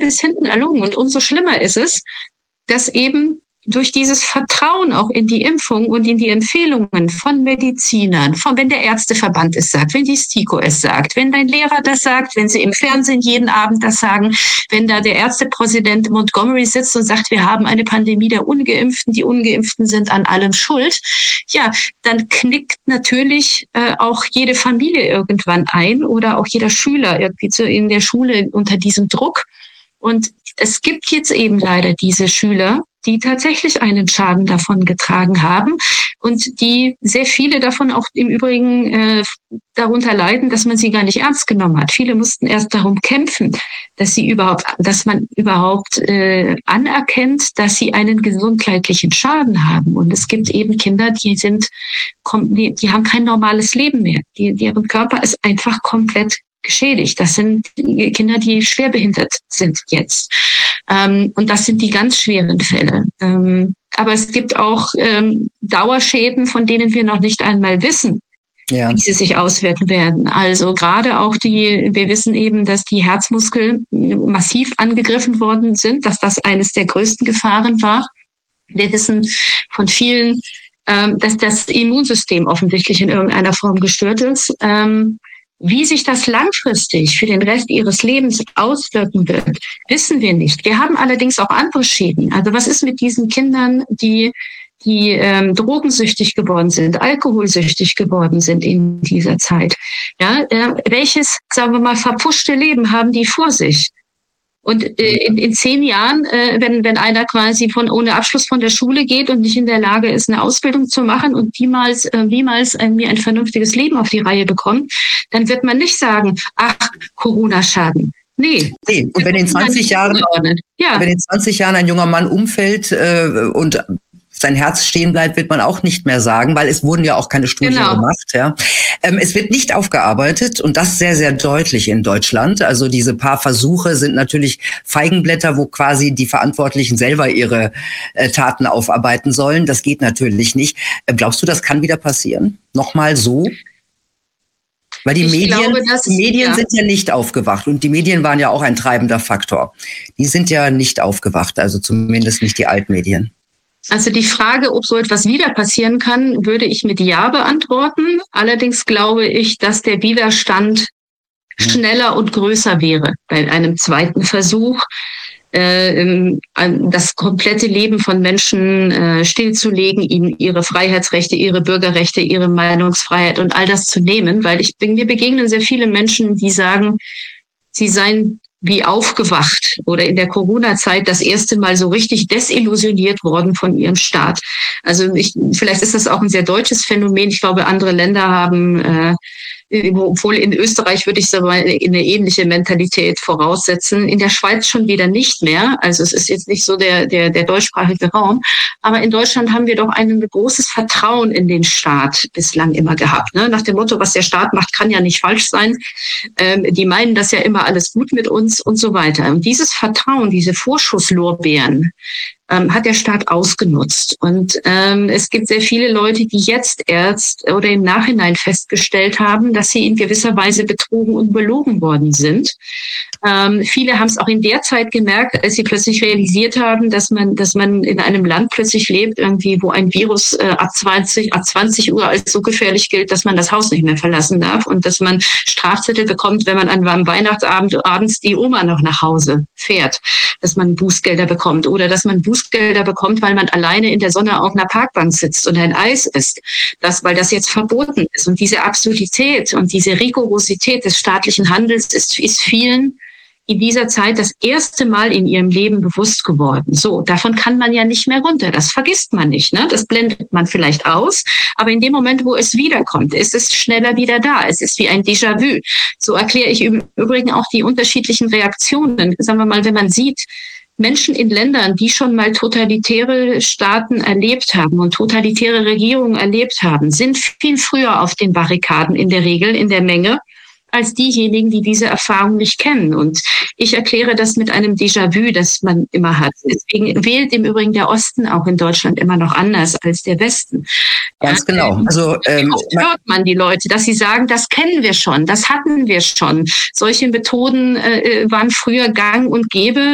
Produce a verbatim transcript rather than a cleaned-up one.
bis hinten erlogen. Und umso schlimmer ist es, dass eben durch dieses Vertrauen auch in die Impfung und in die Empfehlungen von Medizinern, von wenn der Ärzteverband es sagt, wenn die STIKO es sagt, wenn dein Lehrer das sagt, wenn sie im Fernsehen jeden Abend das sagen, wenn da der Ärztepräsident Montgomery sitzt und sagt, wir haben eine Pandemie der Ungeimpften, die Ungeimpften sind an allem schuld, ja, dann knickt natürlich äh, auch jede Familie irgendwann ein oder auch jeder Schüler irgendwie so in der Schule unter diesem Druck. Und es gibt jetzt eben leider diese Schüler, die tatsächlich einen Schaden davon getragen haben und die sehr viele davon auch im Übrigen äh, darunter leiden, dass man sie gar nicht ernst genommen hat. Viele mussten erst darum kämpfen, dass sie überhaupt, dass man überhaupt äh, anerkennt, dass sie einen gesundheitlichen Schaden haben. Und es gibt eben Kinder, die sind, die, die haben kein normales Leben mehr. Die, deren Körper ist einfach komplett geschädigt. Das sind Kinder, die schwerbehindert sind jetzt. Ähm, und das sind die ganz schweren Fälle. Ähm, aber es gibt auch ähm, Dauerschäden, von denen wir noch nicht einmal wissen, ja, wie sie sich auswirken werden. Also gerade auch die, wir wissen eben, dass die Herzmuskel massiv angegriffen worden sind, dass das eines der größten Gefahren war. Wir wissen von vielen, ähm, dass das Immunsystem offensichtlich in irgendeiner Form gestört ist. Ähm, Wie sich das langfristig für den Rest ihres Lebens auswirken wird, wissen wir nicht. Wir haben allerdings auch andere Schäden. Also was ist mit diesen Kindern, die die ähm, drogensüchtig geworden sind, alkoholsüchtig geworden sind in dieser Zeit? Ja, äh, welches, sagen wir mal, verpuschte Leben haben die vor sich? Und äh, in, in zehn Jahren, äh, wenn, wenn einer quasi von ohne Abschluss von der Schule geht und nicht in der Lage ist, eine Ausbildung zu machen und niemals, äh, niemals irgendwie ein vernünftiges Leben auf die Reihe bekommt, dann wird man nicht sagen, ach, Corona-Schaden. Nee. nee. Und wenn in zwanzig Jahren, ja. wenn in zwanzig Jahren ein junger Mann umfällt äh, und sein Herz stehen bleibt, wird man auch nicht mehr sagen, weil es wurden ja auch keine Studien genau. gemacht. Ja. Ähm, es wird nicht aufgearbeitet und das sehr, sehr deutlich in Deutschland. Also diese paar Versuche sind natürlich Feigenblätter, wo quasi die Verantwortlichen selber ihre äh, Taten aufarbeiten sollen. Das geht natürlich nicht. Äh, glaubst du, das kann wieder passieren? Nochmal so? Weil die ich Medien, glaube, die Medien ja. sind ja nicht aufgewacht und die Medien waren ja auch ein treibender Faktor. Die sind ja nicht aufgewacht, also zumindest nicht die Altmedien. Also die Frage, ob so etwas wieder passieren kann, würde ich mit Ja beantworten. Allerdings glaube ich, dass der Widerstand schneller und größer wäre bei einem zweiten Versuch, äh, das komplette Leben von Menschen äh, stillzulegen, ihnen ihre Freiheitsrechte, ihre Bürgerrechte, ihre Meinungsfreiheit und all das zu nehmen. Weil ich bin, mir begegnen sehr viele Menschen, die sagen, sie seien wie aufgewacht oder in der Corona-Zeit das erste Mal so richtig desillusioniert worden von ihrem Staat. Also ich, vielleicht ist das auch ein sehr deutsches Phänomen. Ich glaube, andere Länder haben, äh, obwohl in Österreich würde ich so mal eine ähnliche Mentalität voraussetzen. In der Schweiz schon wieder nicht mehr. Also es ist jetzt nicht so der, der, der deutschsprachige Raum. Aber in Deutschland haben wir doch ein großes Vertrauen in den Staat bislang immer gehabt. Ne? Nach dem Motto, was der Staat macht, kann ja nicht falsch sein. Ähm, die meinen das ja immer alles gut mit uns und so weiter. Und dieses Vertrauen, diese Vorschusslorbeeren, ähm, hat der Staat ausgenutzt. Und ähm, es gibt sehr viele Leute, die jetzt erst oder im Nachhinein festgestellt haben, dass sie in gewisser Weise betrogen und belogen worden sind. Ähm, viele haben es auch in der Zeit gemerkt, als sie plötzlich realisiert haben, dass man, dass man in einem Land plötzlich lebt, irgendwie, wo ein Virus äh, ab zwanzig, ab zwanzig Uhr als so gefährlich gilt, dass man das Haus nicht mehr verlassen darf und dass man Strafzettel bekommt, wenn man an am Weihnachtsabend abends die Oma noch nach Hause fährt, dass man Bußgelder bekommt oder dass man Bußgelder bekommt, weil man alleine in der Sonne auf einer Parkbank sitzt und ein Eis isst, das, weil das jetzt verboten ist. Und diese Absurdität und diese Rigorosität des staatlichen Handels ist, ist vielen in dieser Zeit das erste Mal in ihrem Leben bewusst geworden. So, davon kann man ja nicht mehr runter. Das vergisst man nicht, ne? Das blendet man vielleicht aus. Aber in dem Moment, wo es wiederkommt, ist es schneller wieder da. Es ist wie ein Déjà-vu. So erkläre ich im Übrigen auch die unterschiedlichen Reaktionen. Sagen wir mal, wenn man sieht, Menschen in Ländern, die schon mal totalitäre Staaten erlebt haben und totalitäre Regierungen erlebt haben, sind viel früher auf den Barrikaden in der Regel, in der Menge, als diejenigen, die diese Erfahrung nicht kennen. Und ich erkläre das mit einem Déjà-vu, das man immer hat. Deswegen wählt im Übrigen der Osten auch in Deutschland immer noch anders als der Westen. Ganz genau. Also ähm, oft hört man die Leute, dass sie sagen, das kennen wir schon, das hatten wir schon. Solche Methoden äh, waren früher gang und gäbe.